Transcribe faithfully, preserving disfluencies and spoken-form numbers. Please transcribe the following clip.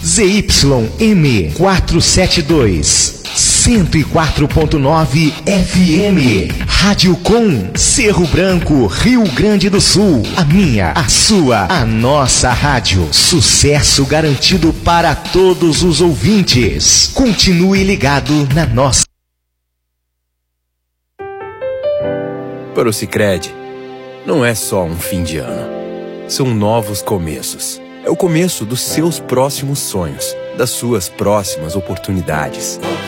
Z Y M quatrocentos e setenta e dois, cento e quatro ponto nove F M. Rádio Com, Cerro Branco, Rio Grande do Sul. A minha, a sua, a nossa rádio. Sucesso garantido para todos os ouvintes. Continue ligado na nossa. Para o Sicredi, não é só um fim de ano. São novos começos. É o começo dos seus próximos sonhos, das suas próximas oportunidades.